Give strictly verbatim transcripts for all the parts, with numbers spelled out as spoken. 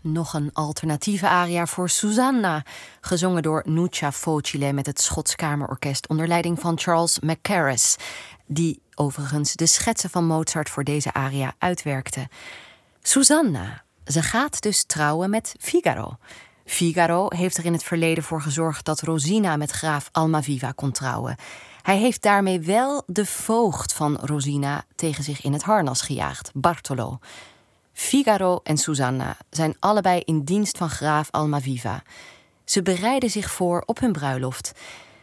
Nog een alternatieve aria voor Susanna, gezongen door Nuccia Vocile met het Schots Kamerorkest onder leiding van Charles Mackerras, die overigens de schetsen van Mozart voor deze aria uitwerkte. Susanna, ze gaat dus trouwen met Figaro. Figaro heeft er in het verleden voor gezorgd dat Rosina met graaf Almaviva kon trouwen. Hij heeft daarmee wel de voogd van Rosina tegen zich in het harnas gejaagd, Bartolo. Figaro en Susanna zijn allebei in dienst van graaf Almaviva. Ze bereiden zich voor op hun bruiloft.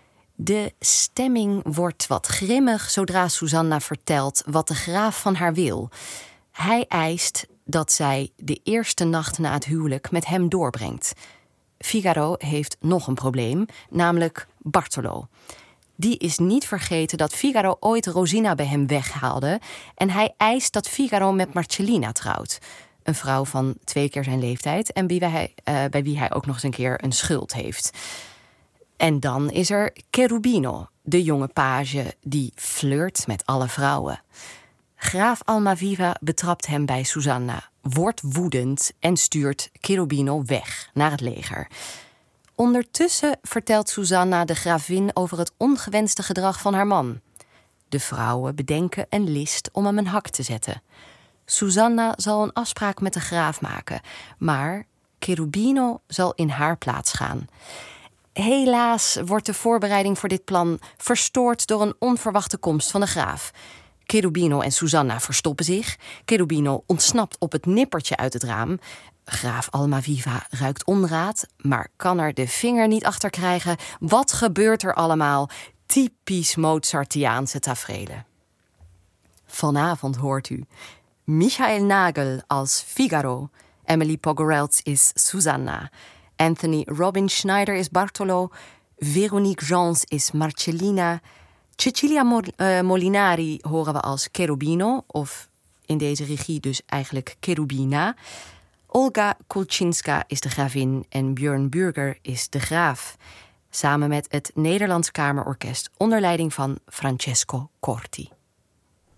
De stemming wordt wat grimmig zodra Susanna vertelt wat de graaf van haar wil. Hij eist dat zij de eerste nacht na het huwelijk met hem doorbrengt. Figaro heeft nog een probleem, namelijk Bartolo. Die is niet vergeten dat Figaro ooit Rosina bij hem weghaalde en hij eist dat Figaro met Marcellina trouwt. Een vrouw van twee keer zijn leeftijd en bij wie hij, uh, bij wie hij ook nog eens een keer een schuld heeft. En dan is er Cherubino, de jonge page die flirt met alle vrouwen. Graaf Almaviva betrapt hem bij Susanna, wordt woedend en stuurt Cherubino weg naar het leger. Ondertussen vertelt Susanna de gravin over het ongewenste gedrag van haar man. De vrouwen bedenken een list om hem een hak te zetten. Susanna zal een afspraak met de graaf maken, maar Cherubino zal in haar plaats gaan. Helaas wordt de voorbereiding voor dit plan verstoord door een onverwachte komst van de graaf. Cherubino en Susanna verstoppen zich. Cherubino ontsnapt op het nippertje uit het raam. Graaf Almaviva ruikt onraad, maar kan er de vinger niet achter krijgen. Wat gebeurt er allemaal? Typisch Mozartiaanse taferelen. Vanavond hoort u Michael Nagel als Figaro, Emily Pogorelts is Susanna, Anthony Robin Schneider is Bartolo, Veronique Jans is Marcellina, Cecilia Mol- uh, Molinari horen we als Cherubino, of in deze regie dus eigenlijk Cherubina. Olga Kulczynska is de gravin en Björn Burger is de graaf. Samen met het Nederlands Kamerorkest onder leiding van Francesco Corti.